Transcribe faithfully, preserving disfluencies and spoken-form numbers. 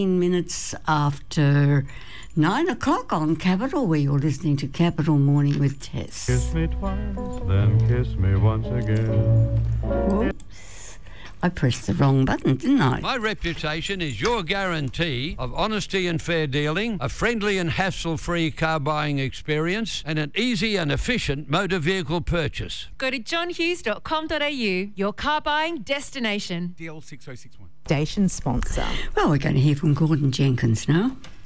Minutes after nine o'clock on Capital, where you're listening to Capital Morning with Tess. Kiss me twice, then kiss me once again. Whoops. I pressed the wrong button, didn't I? My reputation is your guarantee of honesty and fair dealing, a friendly and hassle-free car buying experience, and an easy and efficient motor vehicle purchase. Go to john hughes dot com dot a u, your car buying destination. D L six oh six one. Station sponsor. Well, we're going to hear from Gordon Jenkins now.